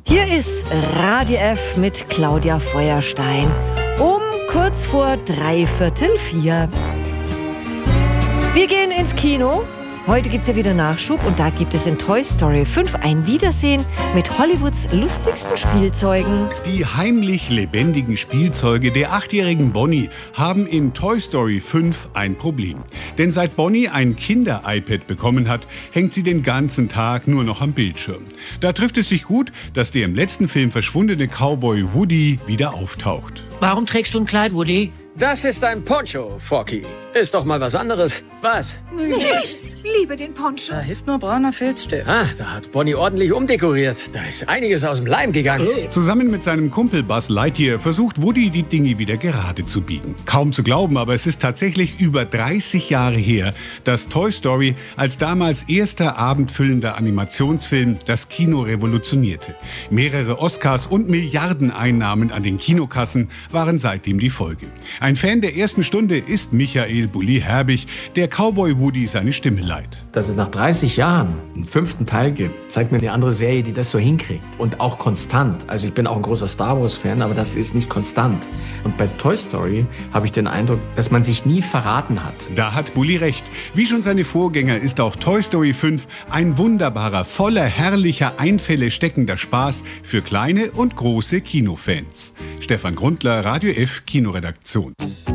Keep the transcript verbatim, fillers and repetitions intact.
Hier ist Radio F mit Claudia Feuerstein um kurz vor dreiviertel vier. Wir gehen ins Kino. Heute gibt es ja wieder Nachschub und da gibt es in Toy Story fünf ein Wiedersehen mit Hollywoods lustigsten Spielzeugen. Die heimlich lebendigen Spielzeuge der achtjährigen Bonnie haben in Toy Story fünf ein Problem. Denn seit Bonnie ein Kinder-iPad bekommen hat, hängt sie den ganzen Tag nur noch am Bildschirm. Da trifft es sich gut, dass der im letzten Film verschwundene Cowboy Woody wieder auftaucht. Warum trägst du ein Kleid, Woody? Das ist ein Poncho, Forky. Ist doch mal was anderes. Was? Nichts. Liebe den Poncho. Da hilft nur brauner Filzstift. Ah, da hat Bonnie ordentlich umdekoriert. Da ist einiges aus dem Leim gegangen. Zusammen mit seinem Kumpel Buzz Lightyear versucht Woody, die Dinge wieder gerade zu biegen. Kaum zu glauben, aber es ist tatsächlich über dreißig Jahre her, dass Toy Story als damals erster abendfüllender Animationsfilm das Kino revolutionierte. Mehrere Oscars und Milliardeneinnahmen an den Kinokassen waren seitdem die Folge. Ein Fan der ersten Stunde ist Michael Bulli-Herbig, der Cowboy Woody seine Stimme leiht. Dass es nach dreißig Jahren einen fünften Teil gibt, zeigt mir eine andere Serie, die das so hinkriegt. Und auch konstant. Also ich bin auch ein großer Star Wars-Fan, aber das ist nicht konstant. Und bei Toy Story habe ich den Eindruck, dass man sich nie verraten hat. Da hat Bulli recht. Wie schon seine Vorgänger ist auch Toy Story fünf ein wunderbarer, voller herrlicher Einfälle steckender Spaß für kleine und große Kinofans. Stefan Grundler, Radio F Kinoredaktion.